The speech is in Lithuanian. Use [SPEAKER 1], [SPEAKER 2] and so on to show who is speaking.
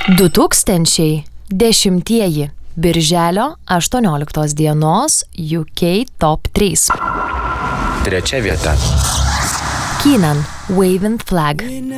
[SPEAKER 1] 2010 Birželio 18 dienos UK Top 3.
[SPEAKER 2] Trečia vieta.
[SPEAKER 1] Kenan, Waving Flag.